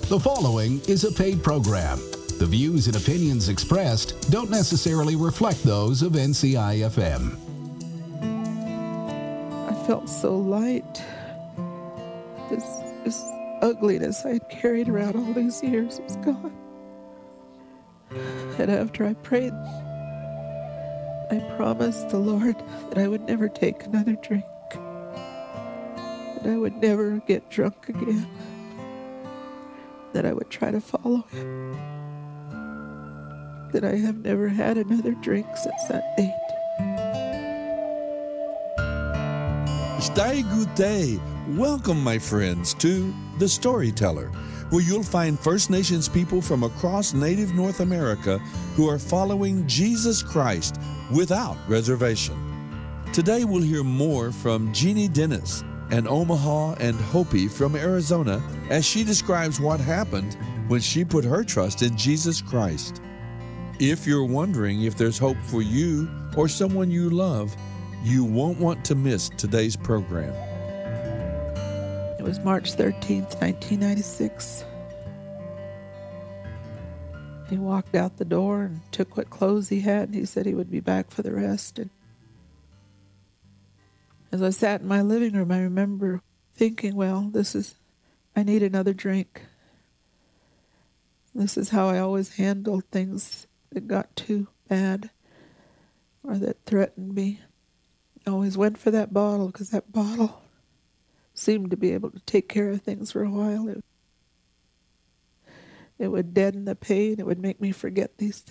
The following is a paid program. The views and opinions expressed don't necessarily reflect those of NCI-FM. I felt so light. This ugliness I had carried around all these years was gone. And after I prayed, I promised the Lord that I would never take another drink, that I would never get drunk again, that I would try to follow Him, that I have never had another drink since that date. Stay good day. Welcome, my friends, to The Storyteller, where you'll find First Nations people from across Native North America who are following Jesus Christ without reservation. Today we'll hear more from Jeannie Dennis, an Omaha and Hopi from Arizona, as she describes what happened when she put her trust in Jesus Christ. If you're wondering if there's hope for you or someone you love, you won't want to miss today's program. It was March 13th, 1996. He walked out the door and took what clothes he had, and he said he would be back for the rest. And as I sat in my living room, I remember thinking, well, I need another drink. This is how I always handled things that got too bad or that threatened me. I always went for that bottle because that bottle seemed to be able to take care of things for a while. It would deaden the pain. It would make me forget these things.